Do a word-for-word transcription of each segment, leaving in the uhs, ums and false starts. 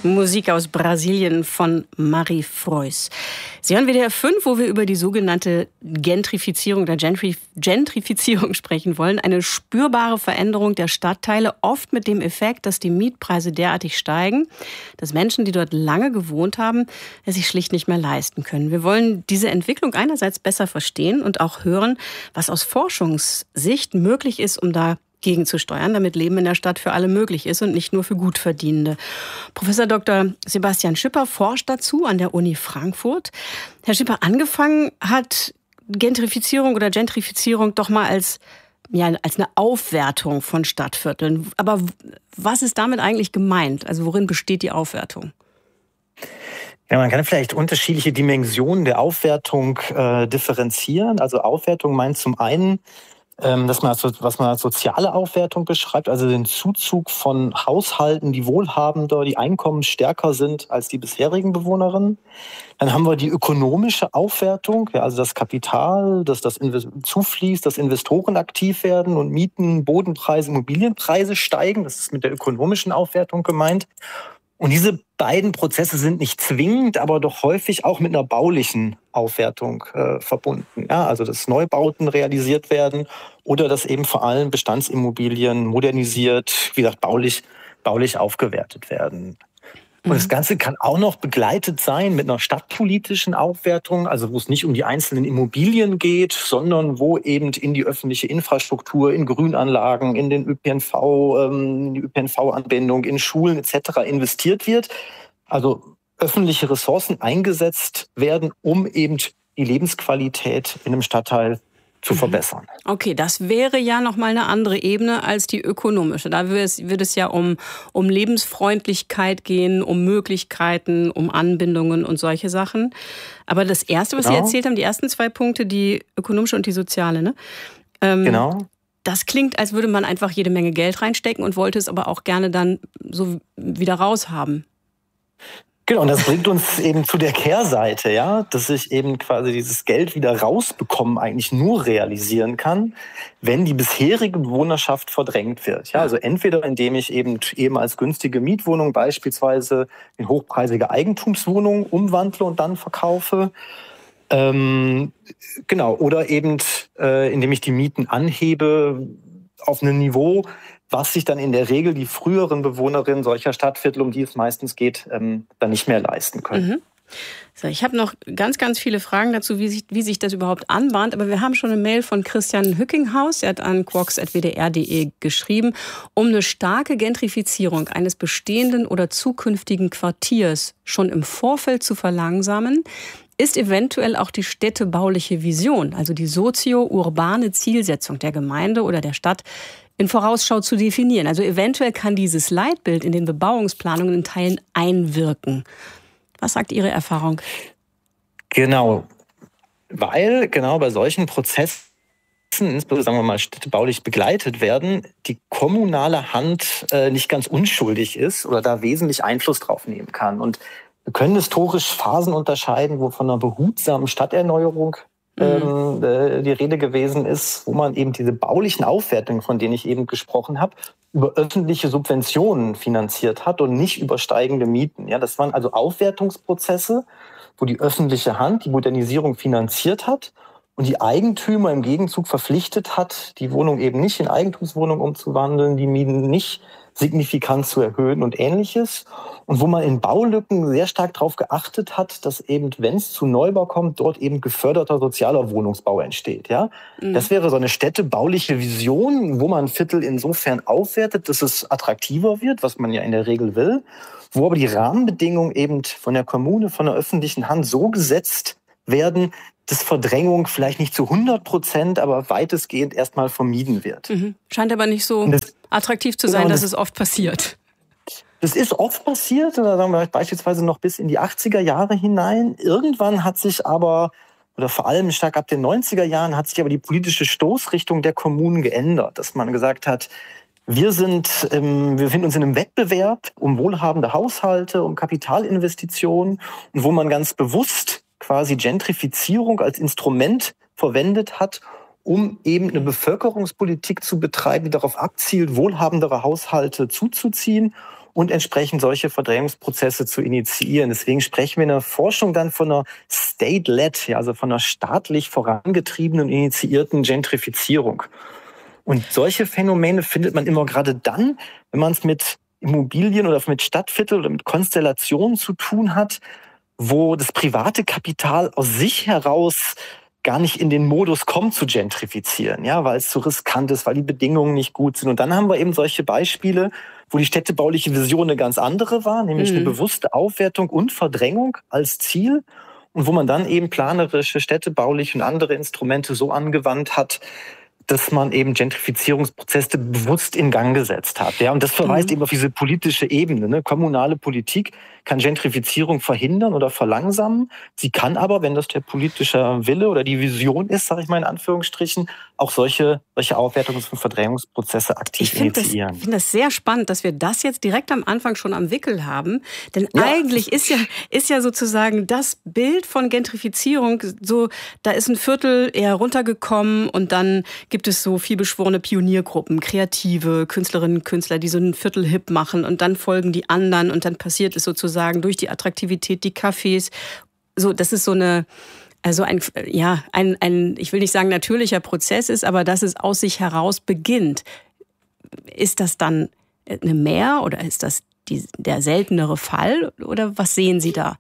Musik aus Brasilien von Marie Frois. Sie hören W D R fünf, wo wir über die sogenannte Gentrifizierung oder Gentri- Gentrifizierung sprechen wollen. Eine spürbare Veränderung der Stadtteile, oft mit dem Effekt, dass die Mietpreise derartig steigen, dass Menschen, die dort lange gewohnt haben, es sich schlicht nicht mehr leisten können. Wir wollen diese Entwicklung einerseits besser verstehen und auch hören, was aus Forschungssicht möglich ist, um da gegenzusteuern, damit Leben in der Stadt für alle möglich ist und nicht nur für Gutverdienende. Professor Doktor Sebastian Schipper forscht dazu an der Uni Frankfurt. Herr Schipper, angefangen hat Gentrifizierung oder Gentrifizierung doch mal als, ja, als eine Aufwertung von Stadtvierteln. Aber was ist damit eigentlich gemeint? Also worin besteht die Aufwertung? Ja, man kann vielleicht unterschiedliche Dimensionen der Aufwertung äh, differenzieren. Also Aufwertung meint zum einen, dass man, was man als soziale Aufwertung beschreibt, also den Zuzug von Haushalten, die wohlhabender, die einkommensstärker sind als die bisherigen Bewohnerinnen. Dann haben wir die ökonomische Aufwertung, ja, also das Kapital, dass das zufließt, dass Investoren aktiv werden und Mieten, Bodenpreise, Immobilienpreise steigen. Das ist mit der ökonomischen Aufwertung gemeint. Und diese beiden Prozesse sind nicht zwingend, aber doch häufig auch mit einer baulichen Aufwertung äh, verbunden. Ja, also dass Neubauten realisiert werden oder dass eben vor allem Bestandsimmobilien modernisiert, wie gesagt, baulich, baulich aufgewertet werden. Und das Ganze kann auch noch begleitet sein mit einer stadtpolitischen Aufwertung, also wo es nicht um die einzelnen Immobilien geht, sondern wo eben in die öffentliche Infrastruktur, in Grünanlagen, in den Ö P N V, ähm, in die Ö P N V-Anbindung, in Schulen et cetera investiert wird. Also öffentliche Ressourcen eingesetzt werden, um eben die Lebensqualität in einem Stadtteil zu verbessern. Okay, das wäre ja nochmal eine andere Ebene als die ökonomische. Da wird es, wird es ja um, um Lebensfreundlichkeit gehen, um Möglichkeiten, um Anbindungen und solche Sachen. Aber das Erste, was genau. Sie erzählt haben, die ersten zwei Punkte, die ökonomische und die soziale, ne? Ähm, genau. Das klingt, als würde man einfach jede Menge Geld reinstecken und wollte es aber auch gerne dann so wieder raushaben. Genau, und das bringt uns eben zu der Kehrseite, ja, dass ich eben quasi dieses Geld wieder rausbekommen eigentlich nur realisieren kann, wenn die bisherige Bewohnerschaft verdrängt wird. Ja, also entweder indem ich eben ehemals günstige Mietwohnungen beispielsweise in hochpreisige Eigentumswohnungen umwandle und dann verkaufe. Ähm, genau, oder eben äh, indem ich die Mieten anhebe auf ein Niveau, was sich dann in der Regel die früheren Bewohnerinnen solcher Stadtviertel, um die es meistens geht, ähm, dann nicht mehr leisten können. Mhm. So, ich habe noch ganz, ganz viele Fragen dazu, wie sich, wie sich das überhaupt anbahnt. Aber wir haben schon eine Mail von Christian Hückinghaus. Er hat an quarks at w d r punkt d e geschrieben, um eine starke Gentrifizierung eines bestehenden oder zukünftigen Quartiers schon im Vorfeld zu verlangsamen, ist eventuell auch die städtebauliche Vision, also die sozio-urbane Zielsetzung der Gemeinde oder der Stadt, in Vorausschau zu definieren. Also eventuell kann dieses Leitbild in den Bebauungsplanungen in Teilen einwirken. Was sagt Ihre Erfahrung? Genau, weil genau bei solchen Prozessen, insbesondere sagen wir mal städtebaulich begleitet werden, die kommunale Hand äh, nicht ganz unschuldig ist oder da wesentlich Einfluss drauf nehmen kann. Und wir können historisch Phasen unterscheiden, wo von einer behutsamen Stadterneuerung ähm, äh, die Rede gewesen ist, wo man eben diese baulichen Aufwertungen, von denen ich eben gesprochen habe, über öffentliche Subventionen finanziert hat und nicht über steigende Mieten. Ja, das waren also Aufwertungsprozesse, wo die öffentliche Hand die Modernisierung finanziert hat und die Eigentümer im Gegenzug verpflichtet hat, die Wohnung eben nicht in Eigentumswohnung umzuwandeln, die Mieten nicht signifikant zu erhöhen und Ähnliches. Und wo man in Baulücken sehr stark darauf geachtet hat, dass eben, wenn es zu Neubau kommt, dort eben geförderter sozialer Wohnungsbau entsteht. Ja? Mhm. Das wäre so eine städtebauliche Vision, wo man ein Viertel insofern aufwertet, dass es attraktiver wird, was man ja in der Regel will, wo aber die Rahmenbedingungen eben von der Kommune, von der öffentlichen Hand so gesetzt werden, dass Verdrängung vielleicht nicht zu hundert Prozent, aber weitestgehend erstmal vermieden wird. Mhm. Scheint aber nicht so das, attraktiv zu sein, genau, dass das, es oft passiert. Das ist oft passiert, da sagen wir beispielsweise noch bis in die achtziger Jahre hinein. Irgendwann hat sich aber, oder vor allem stark ab den neunziger Jahren, hat sich aber die politische Stoßrichtung der Kommunen geändert, dass man gesagt hat, wir sind, ähm, wir befinden uns in einem Wettbewerb um wohlhabende Haushalte, um Kapitalinvestitionen und wo man ganz bewusst quasi Gentrifizierung als Instrument verwendet hat, um eben eine Bevölkerungspolitik zu betreiben, die darauf abzielt, wohlhabendere Haushalte zuzuziehen und entsprechend solche Verdrängungsprozesse zu initiieren. Deswegen sprechen wir in der Forschung dann von einer state-led, ja, also von einer staatlich vorangetriebenen, initiierten Gentrifizierung. Und solche Phänomene findet man immer gerade dann, wenn man es mit Immobilien oder mit Stadtvierteln oder mit Konstellationen zu tun hat, wo das private Kapital aus sich heraus gar nicht in den Modus kommt zu gentrifizieren, ja, weil es zu riskant ist, weil die Bedingungen nicht gut sind. Und dann haben wir eben solche Beispiele, wo die städtebauliche Vision eine ganz andere war, nämlich mhm. eine bewusste Aufwertung und Verdrängung als Ziel und wo man dann eben planerische, städtebauliche und andere Instrumente so angewandt hat, dass man eben Gentrifizierungsprozesse bewusst in Gang gesetzt hat. Ja, und das verweist mhm. eben auf diese politische Ebene. Ne? Kommunale Politik kann Gentrifizierung verhindern oder verlangsamen. Sie kann aber, wenn das der politische Wille oder die Vision ist, sage ich mal in Anführungsstrichen, auch solche, solche Aufwertungs- und Verdrängungsprozesse aktiv ich find initiieren. Das, ich finde das sehr spannend, dass wir das jetzt direkt am Anfang schon am Wickel haben. Denn ja. eigentlich ist ja, ist ja sozusagen das Bild von Gentrifizierung so, da ist ein Viertel eher runtergekommen und dann gibt es so vielbeschworene Pioniergruppen, Kreative, Künstlerinnen, Künstler, die so ein Viertel hip machen und dann folgen die anderen und dann passiert es sozusagen durch die Attraktivität, die Cafés. So, das ist so eine, also ein, ja, ein, ein, ich will nicht sagen natürlicher Prozess ist, aber dass es aus sich heraus beginnt. Ist das dann eine Mehr oder ist das die, der seltenere Fall oder was sehen Sie da?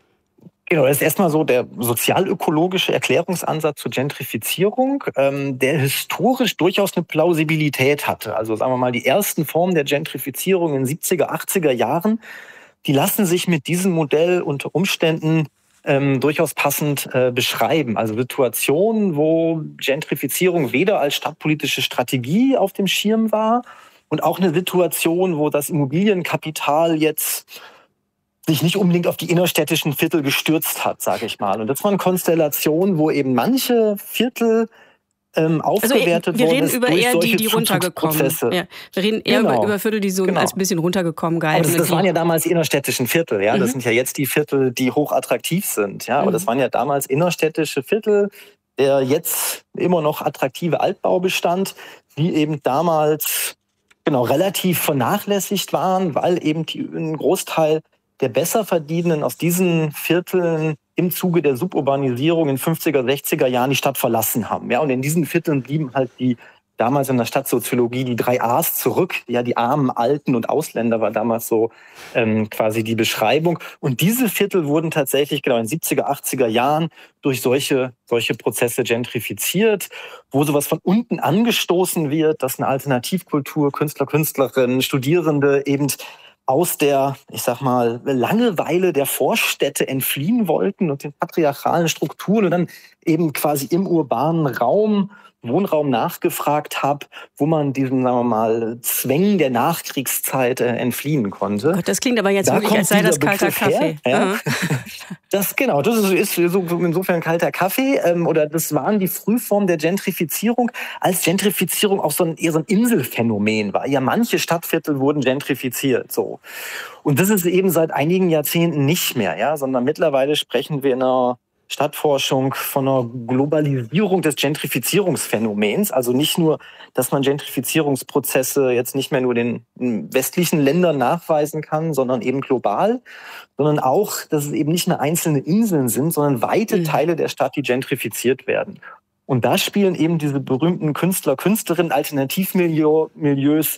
Genau, das ist erstmal so der sozialökologische Erklärungsansatz zur Gentrifizierung, ähm, der historisch durchaus eine Plausibilität hatte. Also sagen wir mal, die ersten Formen der Gentrifizierung in den siebziger, achtziger Jahren, die lassen sich mit diesem Modell unter Umständen ähm, durchaus passend äh, beschreiben. Also Situationen, wo Gentrifizierung weder als stadtpolitische Strategie auf dem Schirm war und auch eine Situation, wo das Immobilienkapital jetzt sich nicht unbedingt auf die innerstädtischen Viertel gestürzt hat, sage ich mal. Und das waren Konstellationen, wo eben manche Viertel ähm, aufgewertet also, wir wurden. Wir reden über eher die, die runtergekommen. Ja, wir reden eher genau. über, über Viertel, die so genau. als ein bisschen runtergekommen galten. Das, das waren ja damals die innerstädtischen Viertel. Ja, mhm. Das sind ja jetzt die Viertel, die hochattraktiv sind. Ja, aber mhm. das waren ja damals innerstädtische Viertel, der jetzt immer noch attraktive Altbaubestand, die eben damals genau relativ vernachlässigt waren, weil eben die, ein Großteil der Besserverdienenden aus diesen Vierteln im Zuge der Suburbanisierung in fünfziger, sechziger Jahren die Stadt verlassen haben. Ja, und in diesen Vierteln blieben halt die damals in der Stadtsoziologie die drei A's zurück. Ja, die Armen, Alten und Ausländer war damals so ähm, quasi die Beschreibung. Und diese Viertel wurden tatsächlich genau in siebziger, achtziger Jahren durch solche, solche Prozesse gentrifiziert, wo sowas von unten angestoßen wird, dass eine Alternativkultur, Künstler, Künstlerinnen, Studierende eben aus der, ich sag mal, Langeweile der Vorstädte entfliehen wollten und den patriarchalen Strukturen und dann eben quasi im urbanen Raum, Wohnraum nachgefragt habe, wo man diesen, sagen wir mal, Zwängen der Nachkriegszeit äh, entfliehen konnte. Gott, das klingt aber jetzt da wirklich, als sei das kalter Begriff Kaffee. Her, ja. Das genau, das ist, ist so insofern kalter Kaffee ähm, oder das waren die Frühformen der Gentrifizierung, als Gentrifizierung auch so ein, eher so ein Inselphänomen war. Ja, manche Stadtviertel wurden gentrifiziert, so. Und das ist eben seit einigen Jahrzehnten nicht mehr, ja, sondern mittlerweile sprechen wir in einer Stadtforschung von einer Globalisierung des Gentrifizierungsphänomens. Also nicht nur, dass man Gentrifizierungsprozesse jetzt nicht mehr nur den westlichen Ländern nachweisen kann, sondern eben global, sondern auch, dass es eben nicht nur einzelne Inseln sind, sondern weite mhm. Teile der Stadt, die gentrifiziert werden. Und da spielen eben diese berühmten Künstler, Künstlerinnen, Alternativmilieus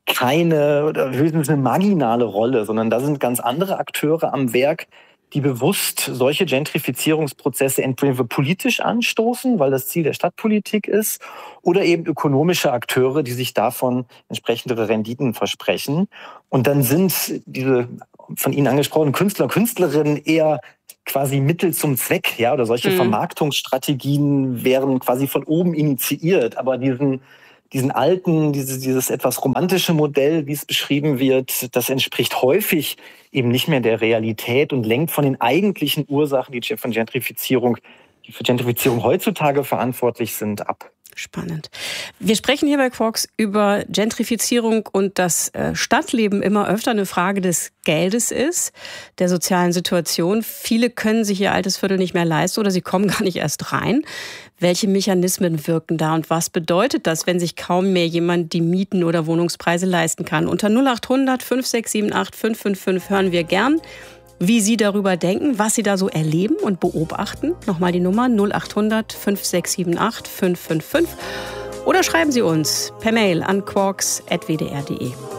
keine oder höchstens eine marginale Rolle, sondern da sind ganz andere Akteure am Werk, die bewusst solche Gentrifizierungsprozesse entweder politisch anstoßen, weil das Ziel der Stadtpolitik ist, oder eben ökonomische Akteure, die sich davon entsprechendere Renditen versprechen. Und dann sind diese von Ihnen angesprochenen Künstler, Künstlerinnen eher quasi Mittel zum Zweck, ja, oder solche mhm. Vermarktungsstrategien wären quasi von oben initiiert, aber diesen Diesen alten, dieses, dieses etwas romantische Modell, wie es beschrieben wird, das entspricht häufig eben nicht mehr der Realität und lenkt von den eigentlichen Ursachen, die von Gentrifizierung, die für Gentrifizierung heutzutage verantwortlich sind, ab. Spannend. Wir sprechen hier bei Quarks über Gentrifizierung und dass Stadtleben immer öfter eine Frage des Geldes ist, der sozialen Situation. Viele können sich ihr altes Viertel nicht mehr leisten oder sie kommen gar nicht erst rein. Welche Mechanismen wirken da und was bedeutet das, wenn sich kaum mehr jemand die Mieten oder Wohnungspreise leisten kann? Unter null acht hundert fünf sechs sieben acht fünf fünf fünf hören wir gern, wie Sie darüber denken, was Sie da so erleben und beobachten. Nochmal die Nummer null acht hundert fünf sechs sieben acht fünf fünf fünf. Oder schreiben Sie uns per Mail an quarks punkt w d r punkt d e.